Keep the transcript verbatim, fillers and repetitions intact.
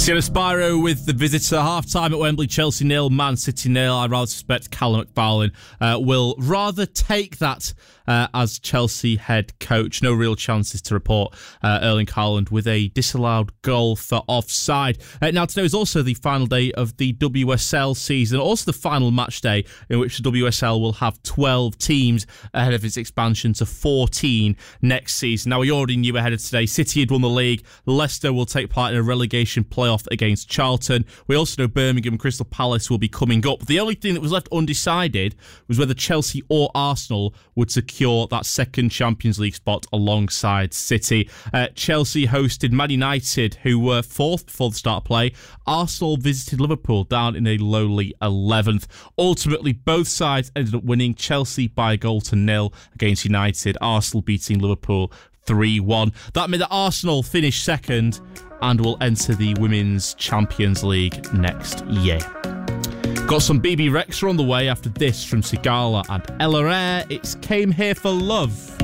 Sienna Spiro with the visitor. Half-time at Wembley, Chelsea nil, Man City nil. I rather suspect Callum McFarlane uh, will rather take that uh, as Chelsea head coach. No real chances to report. Uh, Erling Haaland with a disallowed goal for offside. Uh, now, today is also the final day of the W S L season, also the final match day in which the W S L will have twelve teams ahead of its expansion to fourteen next season. Now, we already knew ahead of today, City had won the league. Leicester will take part in a relegation playoff against Charlton. We also know Birmingham and Crystal Palace will be coming up. The only thing that was left undecided was whether Chelsea or Arsenal would secure that second Champions League spot alongside City. Uh, Chelsea hosted Man United, who were fourth before the start of play. Arsenal visited Liverpool down in a lowly eleventh. Ultimately, both sides ended up winning. Chelsea by a goal to nil against United. Arsenal beating Liverpool three one. That meant that Arsenal finished second and will enter the Women's Champions League next year. Got some B B Rexha on the way after this from Sigala and Ella Eyre. It's Came Here for Love.